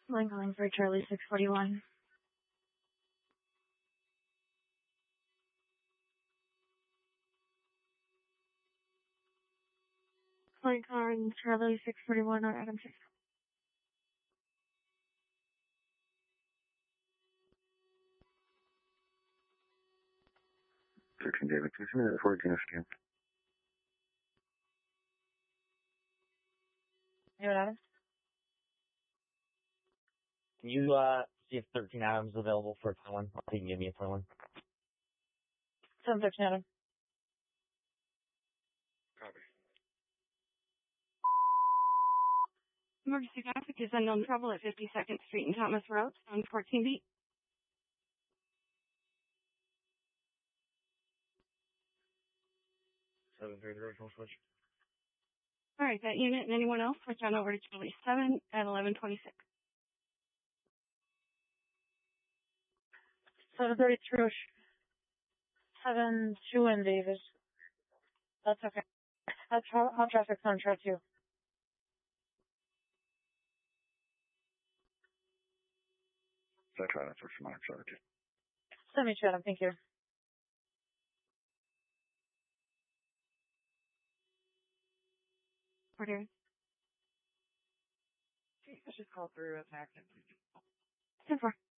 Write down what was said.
Line calling for Charlie 641. Line calling Charlie 641 on Adam 6. David, 2 minutes 14 again. David Adams? Can you see if 13 Adams is available for a 21? Or you can give me a 21. 713 Adams. Copy. Emergency traffic is unknown trouble at 52nd Street and Thomas Road, on 14 beat. 730 original switch. Alright, that unit and anyone else, switch on over to Charlie 7 at 1126. 733 7-2 in David. That's okay. That's how traffic's on track 2. That's right, that's what's my charge. Send me Chatham, thank you. Order. Let's just call through as an accident. 10-4.